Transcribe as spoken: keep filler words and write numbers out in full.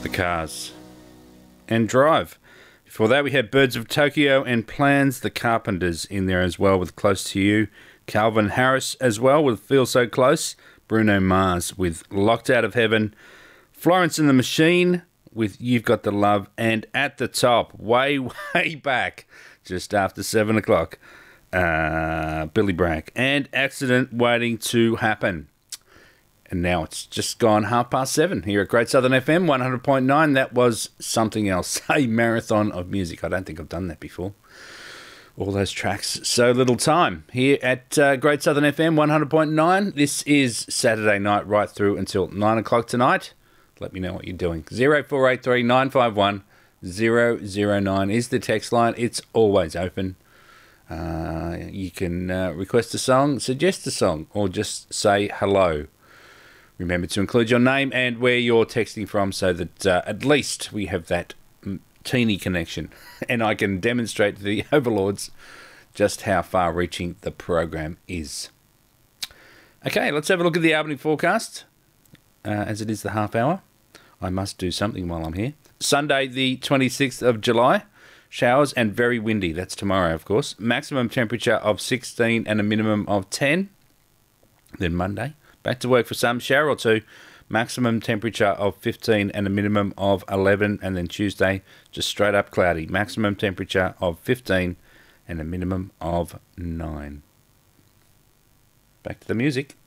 The Cars and Drive. Before that, we had Birds of Tokyo and Plans, the Carpenters in there as well with Close to You. Calvin Harris as well with Feel So Close. Bruno Mars with Locked Out of Heaven. Florence and the Machine with You've Got the Love. And at the top, way, way back, just after seven o'clock, uh, Billy Bragg and Accident Waiting to Happen. And now it's just gone half past seven here at Great Southern F M one hundred point nine. That was Something Else, a marathon of music. I don't think I've done that before. All those tracks, so little time here at uh, Great Southern F M one hundred point nine. This is Saturday night right through until nine o'clock tonight. Let me know what you're doing. zero four eight three nine five one zero zero nine is the text line. It's always open. Uh, you can uh, request a song, suggest a song, or just say hello. Remember to include your name and where you're texting from so that uh, at least we have that teeny connection and I can demonstrate to the overlords just how far-reaching the program is. Okay, let's have a look at the Albany forecast. Uh, as it is the half hour, I must do something while I'm here. Sunday, the twenty-sixth of July, showers and very windy. That's tomorrow, of course. Maximum temperature of sixteen and a minimum of ten. Then Monday, back to work for some, shower or two, maximum temperature of fifteen and a minimum of eleven. And then Tuesday, just straight up cloudy, maximum temperature of fifteen and a minimum of nine. Back to the music.